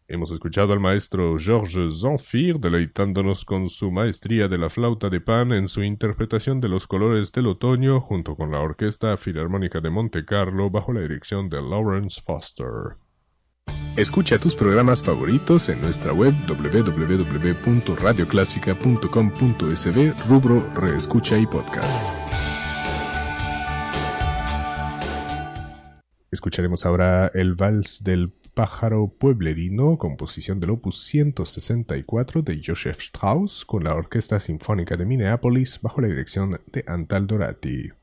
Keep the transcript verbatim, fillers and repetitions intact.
Hemos escuchado al maestro Georges Zamfir deleitándonos con su maestría de la flauta de Pan en su interpretación de los colores del otoño junto con la Orquesta Filarmónica de Monte Carlo bajo la dirección de Lawrence Foster. Escucha tus programas favoritos en nuestra web doble u doble u doble u punto radio clásica punto com punto es be, rubro Reescucha y Podcast. Escucharemos ahora el Vals del Pájaro Pueblerino, composición del opus ciento sesenta y cuatro de Joseph Strauss, con la Orquesta Sinfónica de Minneapolis bajo la dirección de Antal Dorati.